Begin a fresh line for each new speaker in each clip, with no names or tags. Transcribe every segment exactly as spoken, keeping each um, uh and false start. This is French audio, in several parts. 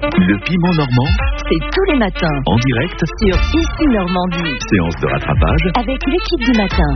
Le piment normand,
c'est tous les matins.
En direct
sur Ici Normandie.
Séance de rattrapage
avec l'équipe du matin.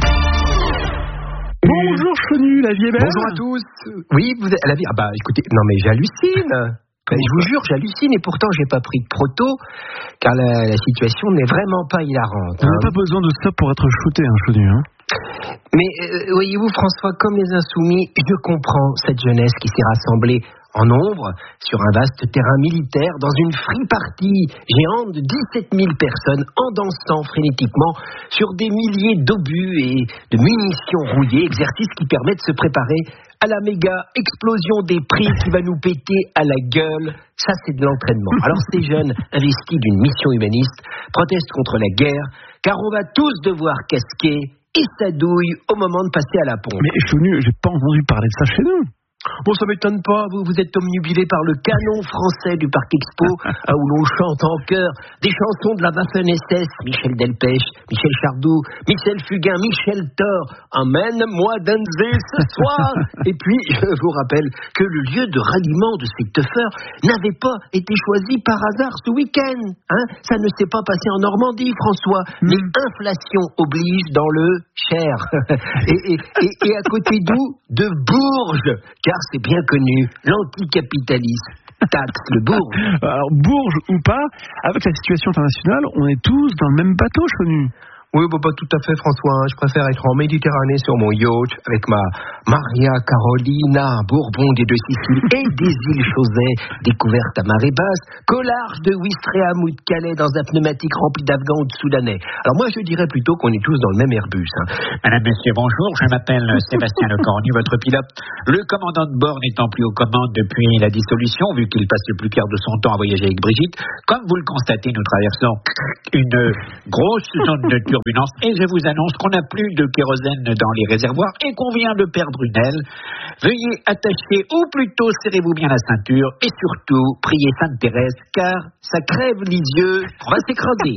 Bonjour Chenu, la vie est belle.
Bonjour à tous. Oui, vous êtes, la vie. Ah bah écoutez, non mais j'hallucine. Ben, je vous jure, j'hallucine et pourtant j'ai pas pris de proto car la, la situation n'est vraiment pas hilarante.
On n'a
hein.
pas besoin de ça pour être shooté, hein, Chenu. Hein.
Mais euh, voyez-vous François, comme les insoumis, je comprends cette jeunesse qui s'est rassemblée en nombre sur un vaste terrain militaire dans une free party géante de dix-sept mille personnes en dansant frénétiquement sur des milliers d'obus et de munitions rouillées, exercice qui permet de se préparer à la méga explosion des prix qui va nous péter à la gueule. Ça, c'est de l'entraînement. Alors ces jeunes investis d'une mission humaniste protestent contre la guerre car on va tous devoir casquer et s'adouille au moment de passer à la pompe.
Mais Chenu, j'ai pas entendu parler de ça chez nous.
Bon, ça m'étonne pas, vous, vous êtes omnubilé par le canon français du Parc Expo, où l'on chante en chœur des chansons de la Waffen-S S, Michel Delpech, Michel Chardou, Michel Fugain, Michel Thor, emmène-moi danser ce soir. Et puis, je vous rappelle que le lieu de ralliement de ces teufeurs n'avait pas été choisi par hasard ce week-end. Hein, ça ne s'est pas passé en Normandie, François, mm. mais inflation oblige dans le Cher. et, et, et, et à côté d'où? De Bourges. Car c'est bien connu, l'anticapitalisme taxe le Bourges.
Alors, Bourges ou pas, avec la situation internationale, on est tous dans le même bateau, Chenu.
Oui, bon, pas tout à fait, François. Je préfère être en Méditerranée sur mon yacht avec ma Maria Carolina, Bourbon des deux Siciles et des îles Chausey, découvertes à marée basse, qu'au large de Ouistreham ou de Calais dans un pneumatique rempli d'Afghans ou de Soudanais. Alors moi, je dirais plutôt qu'on est tous dans le même Airbus. Hein.
Madame, Monsieur, bonjour. Je m'appelle Sébastien Lecornu, votre pilote. Le commandant de bord n'étant plus aux commandes depuis la dissolution, vu qu'il passe le plus clair de son temps à voyager avec Brigitte, comme vous le constatez, nous traversons une grosse zone de turbulence. Et je vous annonce qu'on n'a plus de kérosène dans les réservoirs et qu'on vient de perdre une aile. Veuillez attacher, ou plutôt serrez-vous bien la ceinture, et surtout, priez Sainte Thérèse, car ça crève les yeux, on va s'écraser.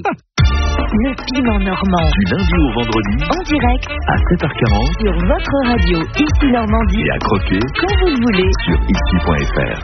Le piment normand.
Du lundi au vendredi,
en direct,
à sept heures quarante,
sur votre radio Ici Normandie.
et à croquer
quand vous le voulez,
sur ici point f r.